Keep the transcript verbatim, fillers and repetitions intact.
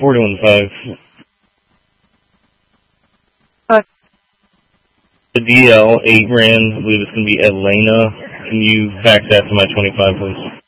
forty-one five. What? The D L eight brand, I believe it's going to be Atlanta. Can you fax that to my twenty-five, please?